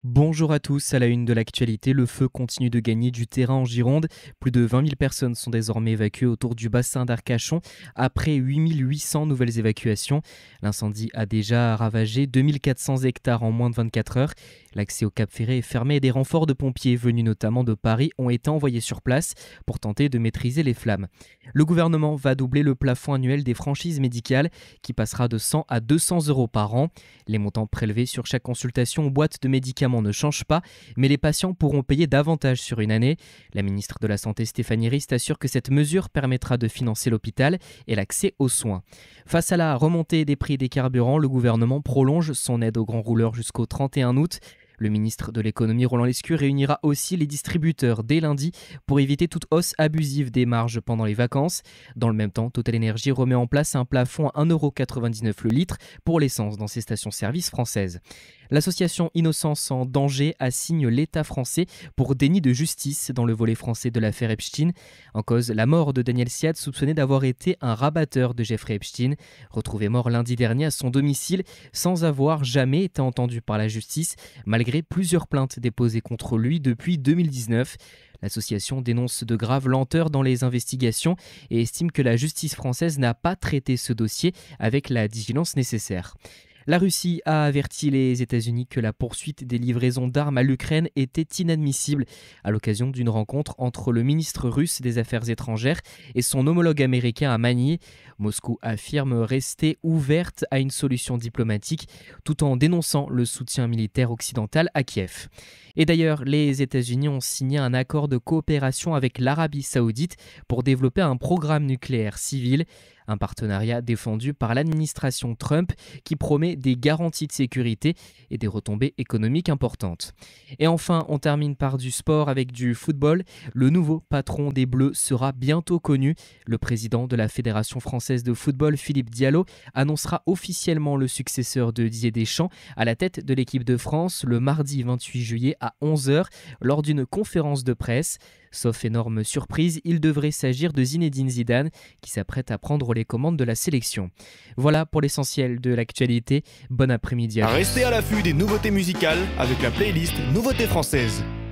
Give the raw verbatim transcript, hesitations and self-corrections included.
Bonjour à tous, à la une de l'actualité, le feu continue de gagner du terrain en Gironde. Plus de vingt mille personnes sont désormais évacuées autour du bassin d'Arcachon après huit mille huit cents nouvelles évacuations. L'incendie a déjà ravagé deux mille quatre cents hectares en moins de vingt-quatre heures. L'accès au Cap Ferré est fermé et des renforts de pompiers venus notamment de Paris ont été envoyés sur place pour tenter de maîtriser les flammes. Le gouvernement va doubler le plafond annuel des franchises médicales qui passera de cent à deux cents euros par an. Les montants prélevés sur chaque consultation ou boîte de médicaments ne changent pas, mais les patients pourront payer davantage sur une année. La ministre de la Santé Stéphanie Rist assure que cette mesure permettra de financer l'hôpital et l'accès aux soins. Face à la remontée des prix des carburants, le gouvernement prolonge son aide aux grands rouleurs jusqu'au trente et un août. Le ministre de l'économie Roland Lescure réunira aussi les distributeurs dès lundi pour éviter toute hausse abusive des marges pendant les vacances. Dans le même temps, Total Energy remet en place un plafond à un euro quatre-vingt-dix-neuf le litre pour l'essence dans ses stations-service françaises. L'association Innocence en danger assigne l'État français pour déni de justice dans le volet français de l'affaire Epstein. En cause, la mort de Daniel Siad, soupçonné d'avoir été un rabatteur de Jeffrey Epstein, retrouvé mort lundi dernier à son domicile sans avoir jamais été entendu par la justice, malgré plusieurs plaintes déposées contre lui depuis deux mille dix-neuf. L'association dénonce de graves lenteurs dans les investigations et estime que la justice française n'a pas traité ce dossier avec la diligence nécessaire. La Russie a averti les États-Unis que la poursuite des livraisons d'armes à l'Ukraine était inadmissible à l'occasion d'une rencontre entre le ministre russe des Affaires étrangères et son homologue américain à Manille. Moscou affirme rester ouverte à une solution diplomatique tout en dénonçant le soutien militaire occidental à Kiev. Et d'ailleurs, les États-Unis ont signé un accord de coopération avec l'Arabie saoudite pour développer un programme nucléaire civil. Un partenariat défendu par l'administration Trump qui promet des garanties de sécurité et des retombées économiques importantes. Et enfin, on termine par du sport avec du football. Le nouveau patron des Bleus sera bientôt connu. Le président de la Fédération française de football, Philippe Diallo, annoncera officiellement le successeur de Didier Deschamps à la tête de l'équipe de France le mardi vingt-huit juillet à onze heures lors d'une conférence de presse. Sauf énorme surprise, il devrait s'agir de Zinedine Zidane qui s'apprête à prendre les commandes de la sélection. Voilà pour l'essentiel de l'actualité. Bon après-midi à vous. Restez à l'affût des nouveautés musicales avec la playlist Nouveautés françaises.